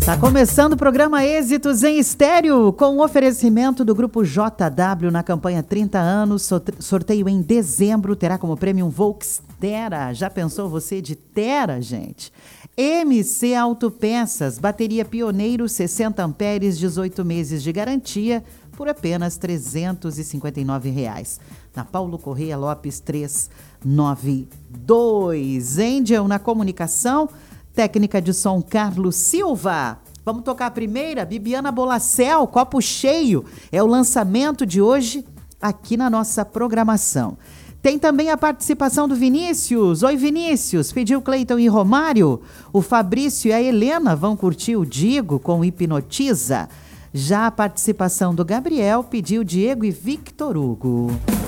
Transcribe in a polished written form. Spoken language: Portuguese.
Começando o programa Êxitos em Estéreo, com o oferecimento do Grupo JW na campanha 30 anos. Sorteio em dezembro terá como prêmio um Volks Tera. Já pensou você de Tera, gente? MC Autopeças, bateria Pioneiro, 60 amperes, 18 meses de garantia, por apenas R$ 359. Na Paulo Correia Lopes 392. Angel na comunicação, técnica de som Carlos Silva. Vamos tocar a primeira, Bibiana Bolacel, Copo Cheio. É o lançamento de hoje aqui na nossa programação. Tem também a participação do Vinícius. Oi, Vinícius. Pediu Cleiton e Romário. O Fabrício e a Helena vão curtir o Digo com Hipnotiza. Já a participação do Gabriel pediu Diego e Victor Hugo.